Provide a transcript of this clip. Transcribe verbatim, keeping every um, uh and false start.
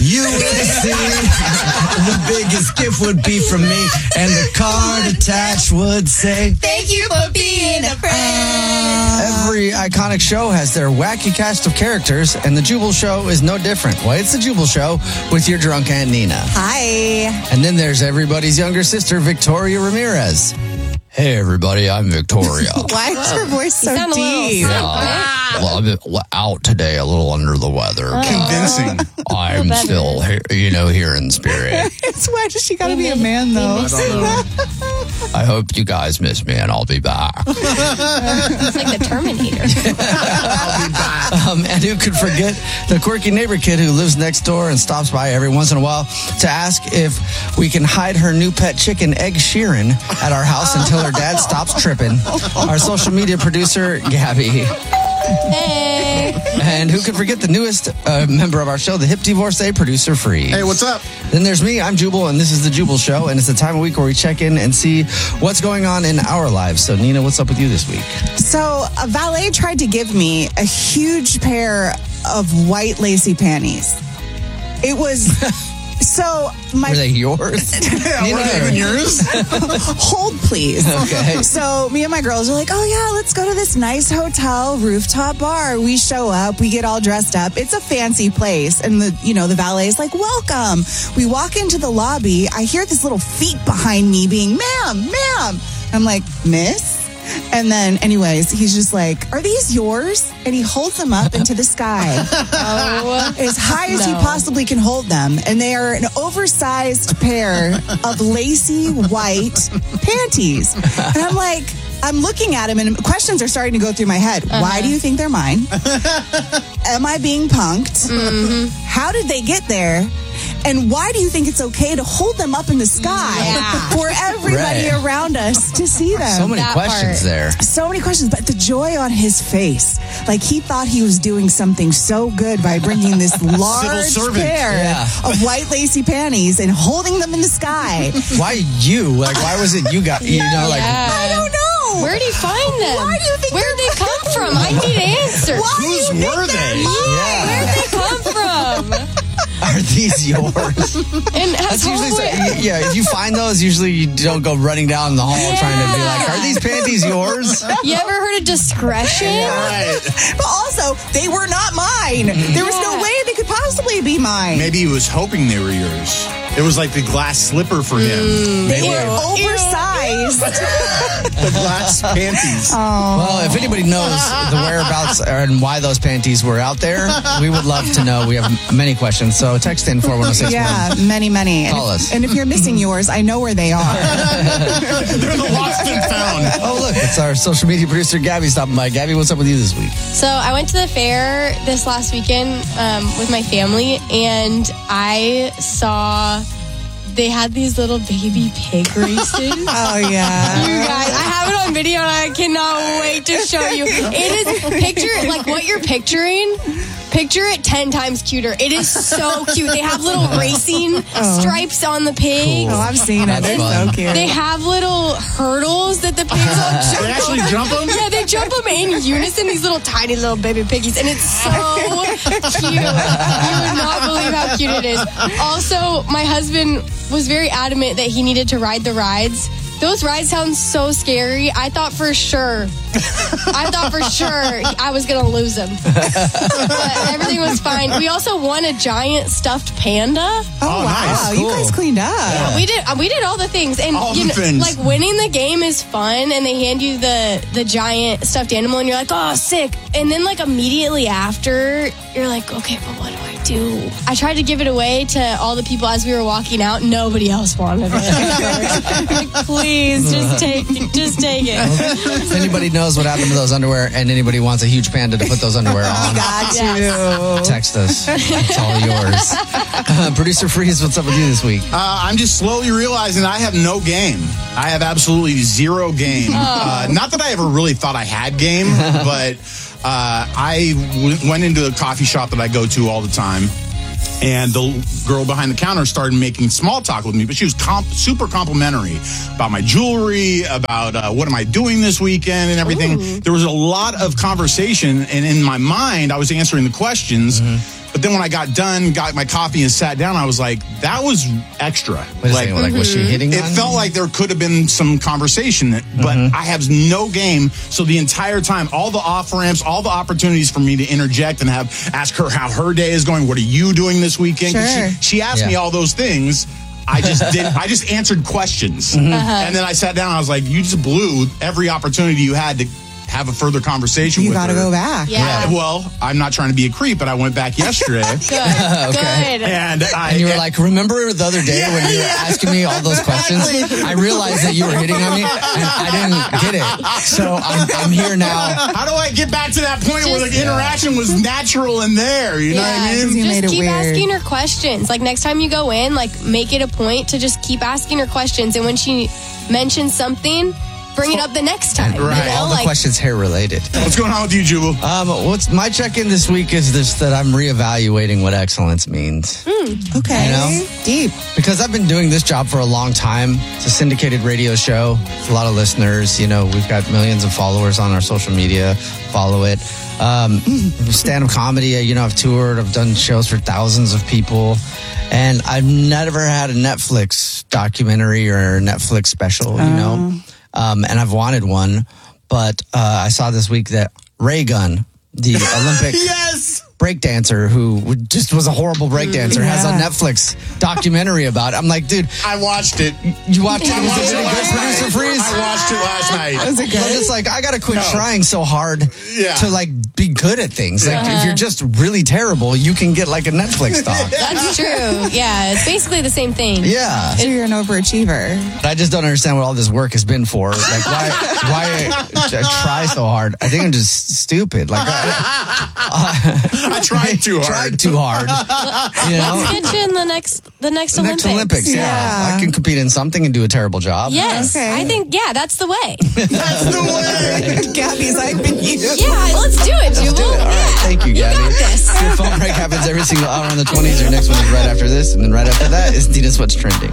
You would see the biggest gift would be from me, and the card attached would say, thank you for being a friend. Every iconic show has their wacky cast of characters, and the Jubal Show is no different. Well, it's the Jubal Show with your drunk Aunt Nina. Hi. And then there's everybody's younger sister, Victoria Ramirez. Hey, everybody, I'm Victoria. Why is your voice so sound a little deep? Yeah, well, I'm out today, a little under the weather. Convincing. I'm still, he- you know, here in spirit. It's why does she gotta be a man, though? I hope you guys miss me, and I'll be back. It's like the Terminator. Um, and who could forget the quirky neighbor kid who lives next door and stops by every once in a while to ask if we can hide her new pet chicken, Egg Sheeran, at our house until her dad stops tripping. Our social media producer, Gabby. Hey. And who could forget the newest uh, member of our show, the hip divorcee, producer Freeze. Hey, what's up? Then there's me, I'm Jubal, and this is the Jubal Show, and it's the time of week where we check in and see what's going on in our lives. So, Nina, what's up with you this week? So, a valet tried to give me a huge pair of white lacy panties. It was... So, my... Were they yours? Yeah, Nina, were they even yours? Hold, please. Okay. So, me and my girls are like, oh, yeah, let's go to this nice hotel rooftop bar. We show up. We get all dressed up. It's a fancy place. And, the you know, the valet is like, welcome. We walk into the lobby. I hear this little feet behind me being, ma'am, ma'am. I'm like, miss? And then, anyways, he's just like, are these yours? And he holds them up into the sky. Oh, As high as he no. possibly can hold them. And they are an oversized pair of lacy white panties. And I'm like, I'm looking at him and questions are starting to go through my head. Uh-huh. Why do you think they're mine? Am I being punked? Mm-hmm. How did they get there? And why do you think it's okay to hold them up in the sky Yeah. for everybody Right. around us to see them? So many That questions part. there. So many questions, but the joy on his face. Like he thought he was doing something so good by bringing this large servant. pair Yeah. of white lacy panties and holding them in the sky. Why you? Like, why was it you got, you know, like, Yeah. I don't know. Where'd he find them? Why do you think Where'd they come from? I need answers. Why do Whose you think were they're they? mine? Yeah. Where'd they come from? are these yours? And has That's usually, so, Holloway- yeah, if you find those, usually you don't go running down the hall Yeah. trying to be like, are these panties yours? You ever heard of discretion? Right. But also, they were not mine. There was no Yeah. way they could possibly be mine. Maybe he was hoping they were yours. It was like the glass slipper for him. They Ew. were oversized. The glass panties. Well, if anybody knows the whereabouts and why those panties were out there, we would love to know. We have many questions. So text in four one zero six one. Yeah, many, many. Call and, us. and if you're missing yours, I know where they are. They're the lost and found. Oh, look, it's our social media producer, Gabby, stopping by. Gabby, what's up with you this week? So I went to the fair this last weekend um, with my family, and I saw they had these little baby pig races. Oh, yeah. You guys, I have it on video, and I cannot wait to show you. It is picture like what you're picturing. Picture it ten times cuter. It is so cute. They have little racing stripes on the pigs. Oh, I've seen it. That's They're fun. so cute. They have little hurdles that the pigs all jump They actually jump them? Yeah, they jump them in unison, these little tiny little baby piggies, and it's so cute. You would not believe how cute it is. Also, my husband was very adamant that he needed to ride the rides. Those rides sound so scary. I thought for sure, I thought for sure I was going to lose him. But everything was fine. We also won a giant stuffed panda. Oh, Oh, wow. nice. You guys Cool. cleaned up. We did. uh, We did all the things, and All you the know, things. like winning the game is fun. And they hand you the the giant stuffed animal, and you're like, "Oh, sick!" And then like immediately after, you're like, "Okay, but what do I do?" I tried to give it away to all the people as we were walking out. Nobody else wanted it. Like, please, just take, it. just take it. If anybody knows what happened to those underwear and anybody wants a huge panda to put those underwear on, Got Yes. you. text us. It's all yours. Uh, Producer Freeze, what's up with you this week? Uh, I'm just slowly realizing I have no game. I have absolutely zero game. Uh, not that I ever really thought I had game, but uh, I w- went into a coffee shop that I go to all the time. And the girl behind the counter started making small talk with me, but she was comp- super complimentary about my jewelry, about uh, what am I doing this weekend and everything. There was a lot of conversation, and in my mind, I was answering the questions. But then when I got done, got my coffee and sat down, I was like, that was extra. Wait a like, second, like, was she hitting it on felt you? like there could have been some conversation, but Mm-hmm. I have no game. So the entire time, all the off ramps, all the opportunities for me to interject and have ask her how her day is going. What are you doing this weekend? 'Cause Sure. She, she asked Yeah. me all those things. I just did. I just answered questions, Mm-hmm. and then I sat down. I was like, "You just blew every opportunity you had to have a further conversation You with got to her." go back. Yeah. Well, I'm not trying to be a creep, but I went back yesterday, Good. Okay. Good. and I And you were like, remember the other day when you were asking me all those questions? I realized that you were hitting on me, and I didn't get it. So I'm, I'm here now. "How do I get back to that point where the Just- interaction was natural in there?" You know what I Yeah. mean? You Just made it keep weird. asking her questions. Like next time you go in, like make it a point to just keep asking her questions. And when she mentions something, bring it up the next time. Right. You know, All the like, questions hair related. What's going on with you, Jubal? Um, what's my check-in this week is this that I'm reevaluating what excellence means. Okay. You know? Deep. Because I've been doing this job for a long time. It's a syndicated radio show. It's a lot of listeners. You know, we've got millions of followers on our social media. Follow it. Um, stand-up comedy. You know, I've toured. I've done shows for thousands of people. And I've never had a Netflix documentary or a Netflix special, you know. Um, and I've wanted one. But uh, I saw this week that Ray Gunn, the Olympic Yes. breakdancer who would- just was a horrible breakdancer, has a Yeah. Netflix documentary about it. I'm like, dude, I watched it. you watched it? I Was watched it it good, last producer night. freeze? I watched it last night. Was it I'm good? just like, I gotta quit No. trying so hard Yeah. to like be good at things. Like, if you're just really terrible, you can get like a Netflix doc. that's true. Yeah, it's basically the same thing. Yeah, So you're an overachiever. I just don't understand what all this work has been for. Like, why, why t- try so hard? I think I'm just stupid. Like, I, I tried too hard. tried too hard. You know. Let's get you in the next the next The Olympics. next Olympics, yeah. Yeah. I can compete in something and do a terrible job. Yes, Okay. I think yeah, that's the way. That's the way. Gabby's hyping you. Yeah, let's do it, Jubal. Do it. All right, thank you, You Gabby. got this. Your phone break happens every single hour in the twenties. Your next one is right after this, and then right after that is Dina's What's Trending.